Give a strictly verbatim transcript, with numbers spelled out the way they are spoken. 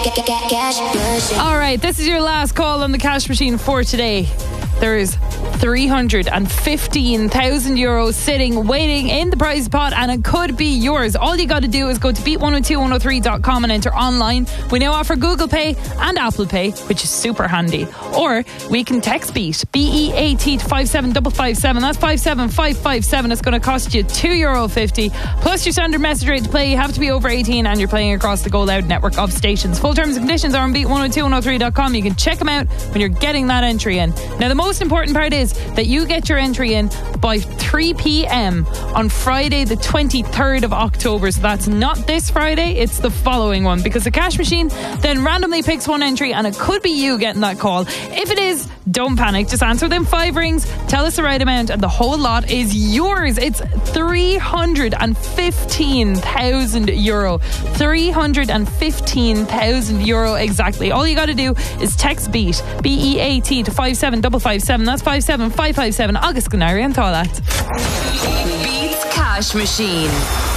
All right, this is your last call on the cash machine for today. There is three hundred fifteen thousand euros sitting, waiting in the prize pot, and it could be yours. All you got to do is go to beat one oh two one oh three dot com and enter online. We now offer Google Pay and Apple Pay, which is super handy. Or we can text Beat, B E A T, to five seven five five seven. That's five seven five five seven. It's going to cost you two euro fifty. Plus your standard message rate to play. You have to be over eighteen and you're playing across the Go Loud network of stations. Full terms and conditions are on beat one oh two one oh three dot com. You can check them out when you're getting that entry in. Now, the most important part is that you get your entry in by three p.m. on Friday the twenty-third of October. So that's not this Friday, it's the following one, because the cash machine then randomly picks one entry and it could be you getting that call. If it is, don't panic, just answer within five rings, tell us the right amount, and the whole lot is yours. It's three hundred fifteen thousand euro. three hundred fifteen thousand euro exactly. All you got to do is text BEAT, B E A T, to five seven five five seven. That's five seven five five seven. Agus Ganari and Thalat. Beats Cash Machine.